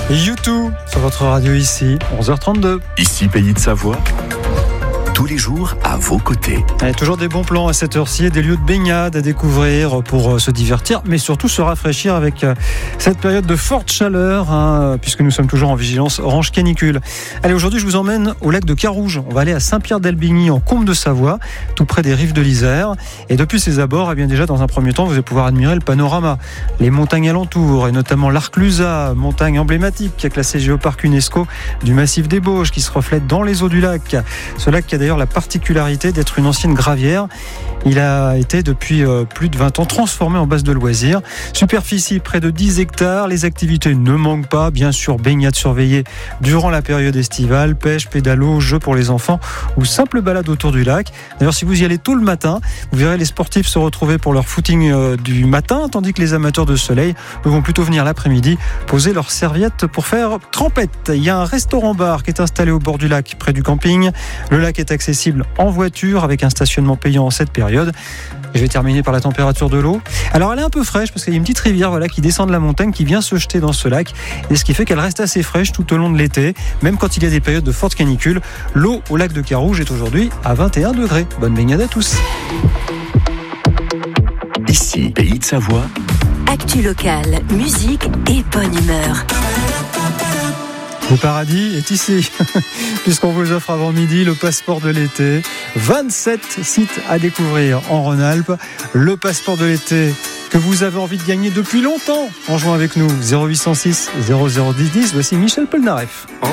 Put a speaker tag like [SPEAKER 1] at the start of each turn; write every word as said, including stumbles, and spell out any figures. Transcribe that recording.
[SPEAKER 1] U deux sur votre radio ici, onze heures trente-deux.
[SPEAKER 2] Ici Pays de Savoie, tous les jours à vos côtés.
[SPEAKER 1] Et toujours des bons plans à cette heure-ci et des lieux de baignade à découvrir pour se divertir, mais surtout se rafraîchir avec cette période de forte chaleur, hein, puisque nous sommes toujours en vigilance orange canicule. Allez, aujourd'hui je vous emmène au lac de Carouge. On va aller à Saint-Pierre-d'Albigny en Combe de Savoie, tout près des rives de l'Isère. Et depuis ses abords, eh bien déjà dans un premier temps, vous allez pouvoir admirer le panorama, les montagnes alentours et notamment l'Arclusa, montagne emblématique qui a classé Géoparc UNESCO du massif des Bauges, qui se reflète dans les eaux du lac. Ce lac qui a d'ailleurs la particularité d'être une ancienne gravière. Il a été depuis euh, plus de vingt ans transformé en base de loisirs. Superficie près de dix hectares. Les activités ne manquent pas. Bien sûr, baignade surveillée durant la période estivale, pêche, pédalo, jeux pour les enfants ou simple balade autour du lac. D'ailleurs, si vous y allez tôt le matin, vous verrez les sportifs se retrouver pour leur footing euh, du matin, tandis que les amateurs de soleil eux, vont plutôt venir l'après-midi poser leurs serviettes pour faire trempette. Il y a un restaurant-bar qui est installé au bord du lac, près du camping. Le lac est accessible en voiture avec un stationnement payant en cette période. Je vais terminer par la température de l'eau. Alors elle est un peu fraîche parce qu'il y a une petite rivière voilà, qui descend de la montagne, qui vient se jeter dans ce lac, et ce qui fait qu'elle reste assez fraîche tout au long de l'été, même quand il y a des périodes de forte canicule. L'eau au lac de Carouge est aujourd'hui à vingt et un degrés. Bonne baignade à tous.
[SPEAKER 2] Ici Pays de Savoie.
[SPEAKER 3] Actu locale, musique et bonne humeur.
[SPEAKER 1] Le paradis est ici, puisqu'on vous offre avant midi le passeport de l'été. vingt-sept sites à découvrir en Rhône-Alpes. Le passeport de l'été que vous avez envie de gagner depuis longtemps en jouant avec nous. zéro huit cent six zéro zéro dix dix. Voici Michel Polnareff.